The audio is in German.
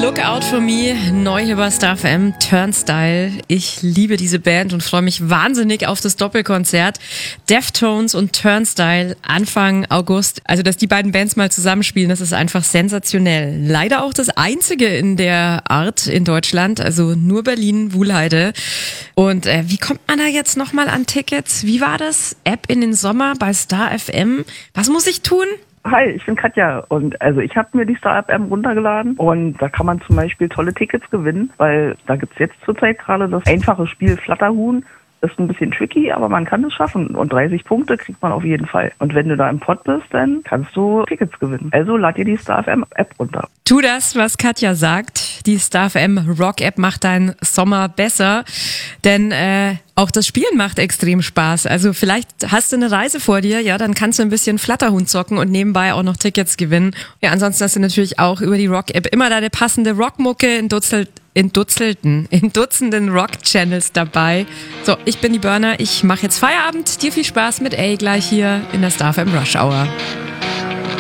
Look Out For Me, neu hier bei Star FM, Turnstile. Ich liebe diese Band und freue mich wahnsinnig auf das Doppelkonzert. Deftones und Turnstile Anfang August. Also, dass die beiden Bands mal zusammenspielen, das ist einfach sensationell. Leider auch das einzige in der Art in Deutschland, also nur Berlin, Wuhlheide. Und wie kommt man da jetzt nochmal an Tickets? Wie war das? App in den Sommer bei Star FM. Was muss ich tun? Hi, ich bin Katja und ich habe mir die Star-App runtergeladen und da kann man zum Beispiel tolle Tickets gewinnen, weil da gibt's jetzt zurzeit gerade das einfache Spiel Flatterhuhn. Ist ein bisschen tricky, aber man kann es schaffen und 30 Punkte kriegt man auf jeden Fall. Und wenn du da im Pott bist, dann kannst du Tickets gewinnen. Also lad dir die Star FM App runter. Tu das, was Katja sagt. Die Star FM Rock App macht deinen Sommer besser, denn auch das Spielen macht extrem Spaß. Also vielleicht hast du eine Reise vor dir, ja, dann kannst du ein bisschen Flatterhund zocken und nebenbei auch noch Tickets gewinnen. Ja, ansonsten hast du natürlich auch über die Rock App immer deine passende Rockmucke in Dutzenden Rock-Channels dabei. So, ich bin die Burner, ich mache jetzt Feierabend. Dir viel Spaß mit A gleich hier in der Star FM Rush Hour.